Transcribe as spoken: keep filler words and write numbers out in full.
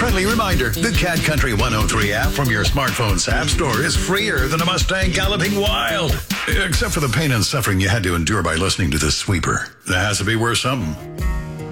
friendly reminder, the Cat Country one oh three app from your smartphone's app store is freer than a Mustang galloping wild. Except for the pain and suffering you had to endure by listening to this sweeper. That has to be worth something.